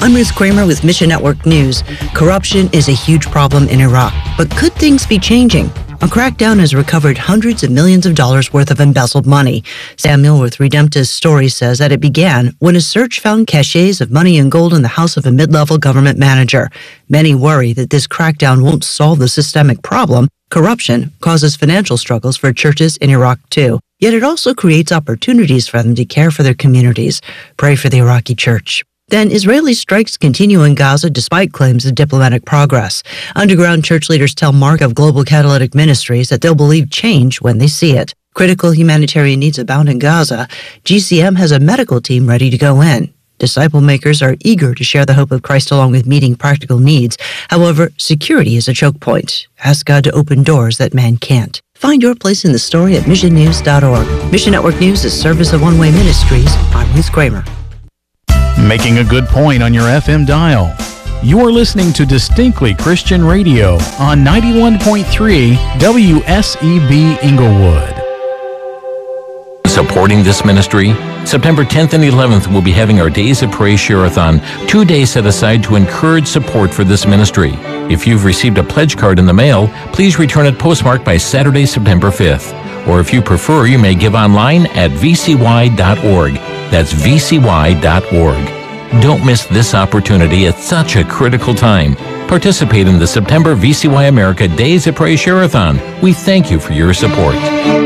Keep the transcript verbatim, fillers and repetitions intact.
I'm Ruth Kramer with Mission Network News. Corruption is a huge problem in Iraq, but could things be changing? A crackdown has recovered hundreds of millions of dollars worth of embezzled money. Samuel with Redemptus Story says that it began when a search found caches of money and gold in the house of a mid-level government manager. Many worry that this crackdown won't solve the systemic problem. Corruption causes financial struggles for churches in Iraq too. Yet it also creates opportunities for them to care for their communities. Pray for the Iraqi church. Then Israeli strikes continue in Gaza despite claims of diplomatic progress. Underground church leaders tell Mark of Global Catalytic Ministries that they'll believe change when they see it. Critical humanitarian needs abound in Gaza. G C M has a medical team ready to go in. Disciple makers are eager to share the hope of Christ along with meeting practical needs. However, security is a choke point. Ask God to open doors that man can't. Find your place in the story at mission news dot org. Mission Network News is service of One Way Ministries. I'm Ruth Kramer. Making a good point on your F M dial. You're listening to Distinctly Christian Radio on ninety-one point three W S E B Inglewood. Supporting this ministry, September tenth and eleventh, we'll be having our Days of Praise Share-a-thon, two days set aside to encourage support for this ministry. If you've received a pledge card in the mail, please return it postmarked by Saturday, September fifth. Or if you prefer, you may give online at v c y dot org. That's v c y dot org. Don't miss this opportunity at such a critical time. Participate in the September V C Y America Days of Praise Share-a-thon. We thank you for your support.